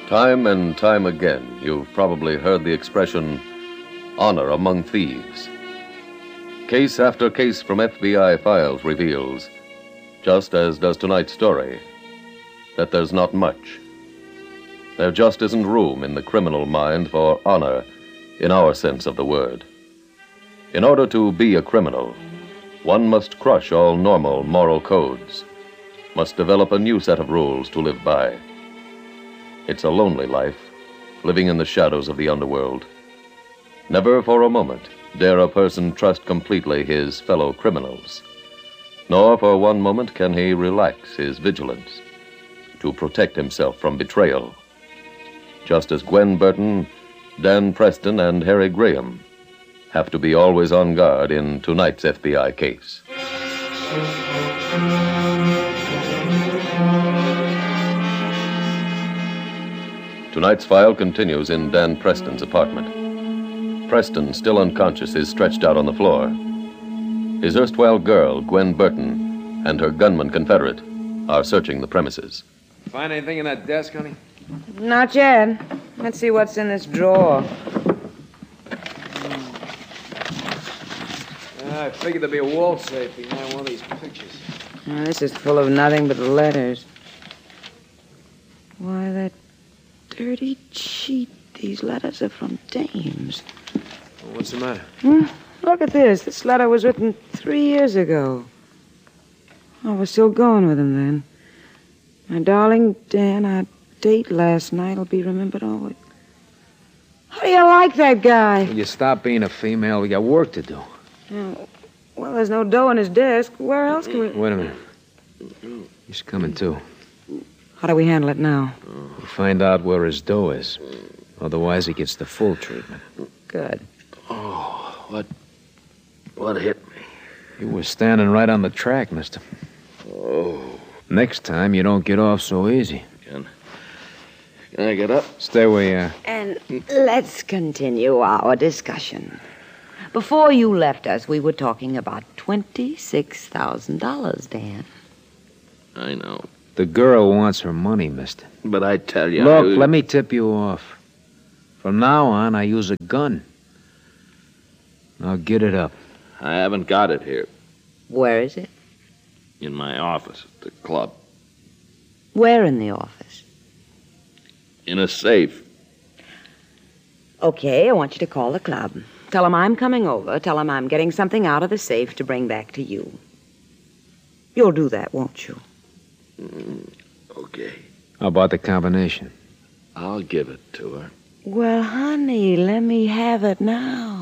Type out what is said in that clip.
Time and time again, you've probably heard the expression, honor among thieves. Case after case from FBI files reveals, just as does tonight's story, that there's not much. There just isn't room in the criminal mind for honor in our sense of the word. In order to be a criminal, one must crush all normal moral codes, must develop a new set of rules to live by. It's a lonely life, living in the shadows of the underworld. Never for a moment dare a person trust completely his fellow criminals, nor for one moment can he relax his vigilance to protect himself from betrayal. Just as Gwen Burton, Dan Preston, and Harry Graham have to be always on guard in tonight's FBI case. Tonight's file continues in Dan Preston's apartment. Preston, still unconscious, is stretched out on the floor. His erstwhile girl, Gwen Burton, and her gunman confederate are searching the premises. Find anything in that desk, honey? Not yet. Let's see what's in this drawer. I figured there'd be a wall safe behind one of these pictures. This is full of nothing but letters. Why, that dirty cheat. These letters are from dames. Well, what's the matter? Look at this. This letter was written 3 years ago. I was still going with him then. My darling Dan, our date last night will be remembered always. How do you like that guy? Will you stop being a female? We got work to do. Oh, well, there's no dough on his desk. Where else can we... Wait a minute. He's coming, too. How do we handle it now? We find out where his dough is. Otherwise, he gets the full treatment. Good. Oh, what hit me? You were standing right on the track, mister. Oh. Next time, you don't get off so easy. Can I get up? Stay where you are. And let's continue our discussion. Before you left us, we were talking about $26,000, Dan. I know. The girl wants her money, mister. But I tell you... Look, let me tip you off. From now on, I use a gun. Now get it up. I haven't got it here. Where is it? In my office at the club. Where in the office? In a safe. Okay, I want you to call the club. Tell them I'm coming over. Tell them I'm getting something out of the safe to bring back to you. You'll do that, won't you? Okay. How about the combination? I'll give it to her. Well, honey, let me have it now.